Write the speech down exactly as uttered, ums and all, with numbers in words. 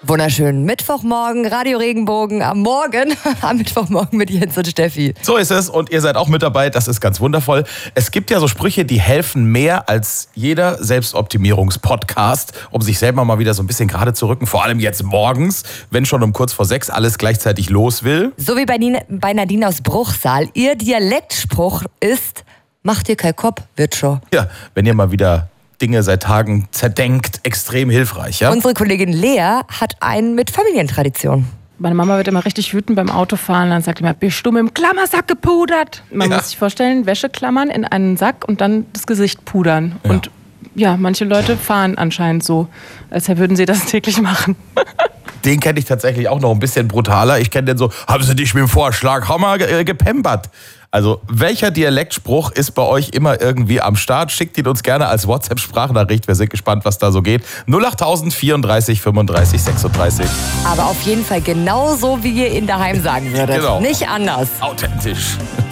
Wunderschönen Mittwochmorgen, Radio Regenbogen am Morgen, am Mittwochmorgen mit Jens und Steffi. So ist es und ihr seid auch mit dabei, das ist ganz wundervoll. Es gibt ja so Sprüche, die helfen mehr als jeder Selbstoptimierungspodcast, um sich selber mal wieder so ein bisschen gerade zu rücken, vor allem jetzt morgens, wenn schon um kurz vor sechs alles gleichzeitig los will. So wie bei, Nine, bei Nadine aus Bruchsal. Ihr Dialektspruch ist, mach dir kein Kopf, wird schon. Ja, wenn ihr mal wieder Dinge seit Tagen zerdenkt, extrem hilfreich. Ja? Unsere Kollegin Lea hat einen mit Familientradition. Meine Mama wird immer richtig wütend beim Autofahren. Dann sagt immer, bist du mit dem Klammersack gepudert? Man ja. muss sich vorstellen, Wäscheklammern in einen Sack und dann das Gesicht pudern. Ja. Und ja, manche Leute fahren anscheinend so, als würden sie das täglich machen. Den kenne ich tatsächlich auch noch ein bisschen brutaler. Ich kenne den so, haben Sie dich mit dem Vorschlaghammer ge- gepempert? Also, welcher Dialektspruch ist bei euch immer irgendwie am Start? Schickt ihn uns gerne als WhatsApp-Sprachnachricht. Wir sind gespannt, was da so geht. null acht tausend vierunddreißig fünfunddreißig sechsunddreißig. Aber auf jeden Fall genauso, wie ihr ihn daheim sagen würdet. Genau. Nicht anders. Authentisch.